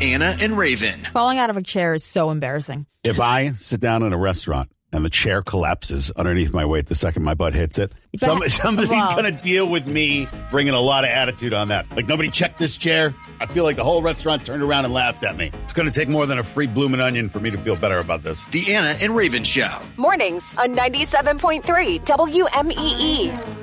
Anna and Raven. Falling out of a chair is so embarrassing. If I sit down in a restaurant and the chair collapses underneath my weight the second my butt hits it, somebody's going to deal with me bringing a lot of attitude on that. Like, nobody checked this chair. I feel like the whole restaurant turned around and laughed at me. It's going to take more than a free bloomin' onion for me to feel better about this. The Anna and Raven Show. Mornings on 97.3 WMEE.